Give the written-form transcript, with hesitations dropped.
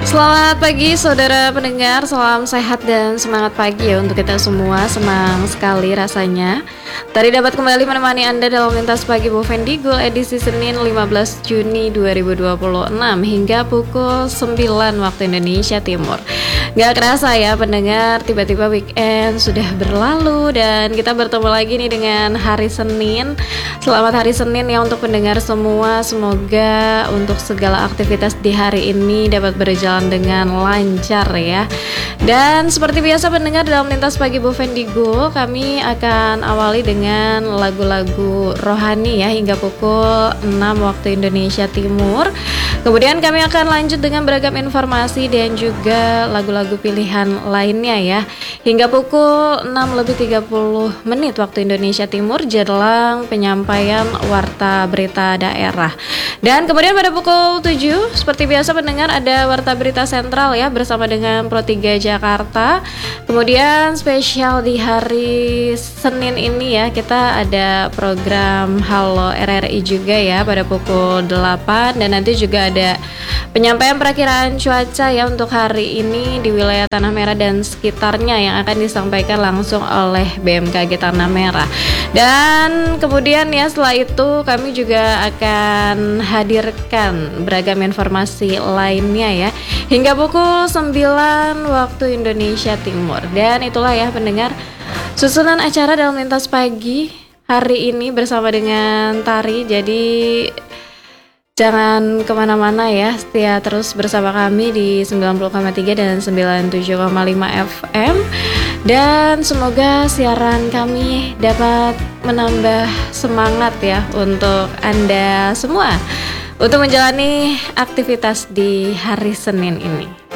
Selamat pagi saudara pendengar, salam sehat dan semangat pagi ya untuk kita semua. Senang sekali rasanya tadi dapat kembali menemani Anda dalam Lintas Pagi Bovendigul edisi Senin 15 Juni 2026 hingga pukul 9 waktu Indonesia Timur. Gak kerasa ya pendengar, tiba-tiba weekend sudah berlalu dan kita bertemu lagi nih dengan hari Senin. Selamat hari Senin ya untuk pendengar semua. Semoga untuk segala aktivitas di hari ini dapat berjalan dengan lancar ya. Dan seperti biasa pendengar, dalam Lintas Pagi Bovendigul kami akan awali dengan lagu-lagu rohani ya hingga pukul 6 waktu Indonesia Timur. Kemudian kami akan lanjut dengan beragam informasi dan juga lagu-lagu pilihan lainnya ya hingga pukul 6:30 waktu Indonesia Timur jelang penyampaian warta berita daerah. Dan kemudian pada pukul 7 seperti biasa pendengar ada warta berita sentral ya bersama dengan Pro 3 Jakarta. Kemudian spesial di hari Senin ini ya kita ada program Halo RRI juga ya pada pukul 8 dan nanti juga ada penyampaian perakiraan cuaca ya untuk hari ini di wilayah Tanah Merah dan sekitarnya yang akan disampaikan langsung oleh BMKG Tanah Merah. Dan kemudian ya setelah itu kami juga akan hadirkan beragam informasi lainnya ya hingga pukul 9 waktu Indonesia Timur. Dan itulah ya pendengar susunan acara dalam Lintas Pagi hari ini bersama dengan Tari. Jadi jangan kemana-mana ya, setia terus bersama kami di 90,3 dan 97,5 FM. Dan semoga siaran kami dapat menambah semangat ya untuk Anda semua untuk menjalani aktivitas di hari Senin ini.